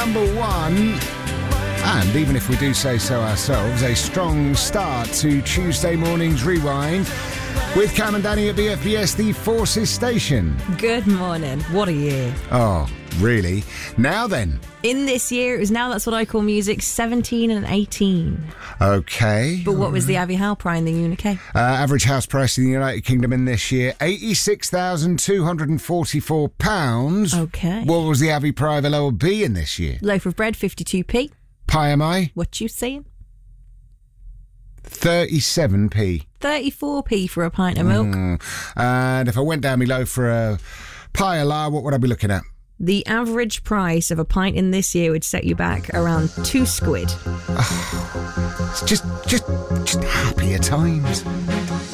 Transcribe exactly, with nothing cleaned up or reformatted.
number one. And even if we do say so ourselves, a strong start to Tuesday morning's Rewind with Cam and Danny at B F B S, the Forces Station. Good morning. What a year. Oh, really? Now then. In this year, it was Now That's What I Call Music, seventeen and eighteen. Okay. But what was the Abbey Howe price in the U K? Uh, average house price in the United Kingdom in this year, eighty-six thousand two hundred forty-four pounds. Okay. What was the Abbey Prive L O B in this year? Loaf of bread, fifty-two p. Pie am I? What you saying? thirty-seven p. thirty-four p for a pint of milk. Mm. And if I went down below for a pie a la, what would I be looking at? The average price of a pint in this year would set you back around two squid. Oh, it's just, just, just happier times.